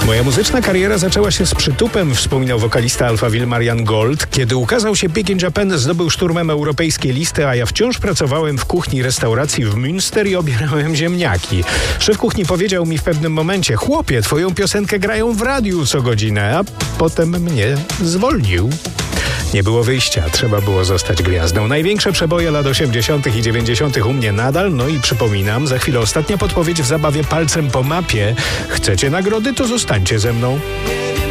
Moja muzyczna kariera zaczęła się z przytupem, wspominał wokalista Alphaville Marian Gold. Kiedy ukazał się Big in Japan, zdobył szturmem europejskie listy, a ja wciąż pracowałem w kuchni restauracji w Münster i obierałem ziemniaki. Szef kuchni powiedział mi w pewnym momencie: chłopie, twoją piosenkę grają w radiu co godzinę, a potem mnie zwolnił. Nie było wyjścia, trzeba było zostać gwiazdą. Największe przeboje lat 80. i 90. u mnie nadal. No i przypominam, za chwilę ostatnia podpowiedź w zabawie palcem po mapie. Chcecie nagrody, to zostańcie ze mną.